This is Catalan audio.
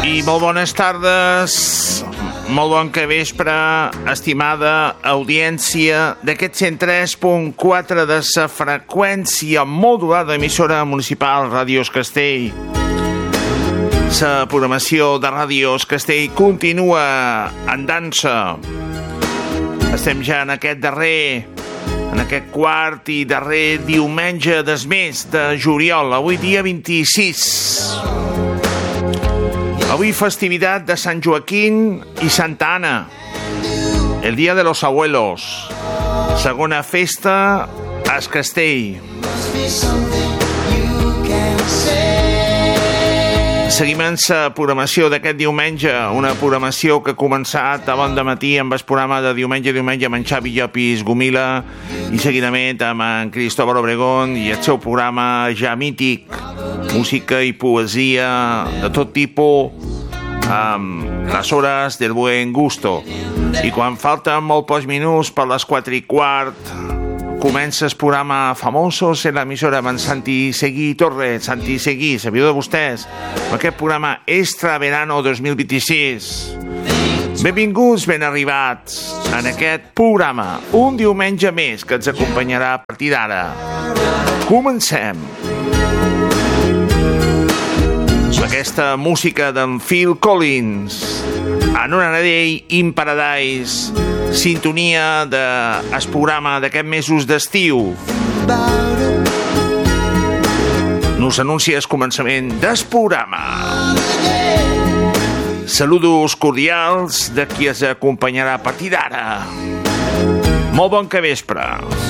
I molt bones tardes, molt bon vespre, estimada audiència d'aquest 103.4 de sa freqüència modulada emissora municipal Ràdios Castell. Sa programació de Ràdios Castell continua en dansa. Estem ja en aquest quart i darrer diumenge del mes de juliol, avui dia 26. Avui festivitat de Sant Joaquín i Santa Anna, el dia de los abuelos, segona festa a Castell. Seguim amb la programació d'aquest diumenge, una programació que ha començat a bon dematí amb el programa de diumenge amb en Xavi Llopis Gomila i seguidament amb en Cristóbal Obregón i el seu programa ja mític, música i poesia de tot tipus, amb les hores del buen gusto. I quan falten molt pocs minuts per les 4:15, comença el programa Famosos en l'emissora amb en Santi Seguí Torres. Santi Seguí, sabeu de vostès? Aquest programa Extra Verano 2026. Benvinguts, ben arribats en aquest programa. Un diumenge més que ens acompanyarà a partir d'ara. Comencem. Aquesta música d'en Phil Collins, en una Day in Paradise, sintonia del programa d'aquests mesos d'estiu. Nos anuncia el començament del programa. Saludos cordials de qui es acompanyarà a partir d'ara. Molt bon vespre.